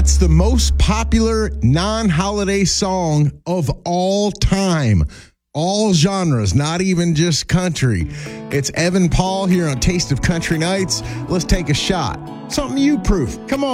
It's the most popular non-holiday song of all time. All genres, not even just country. It's Evan Paul here on Taste of Country Nights. Let's take a shot. Something you proof. Come on.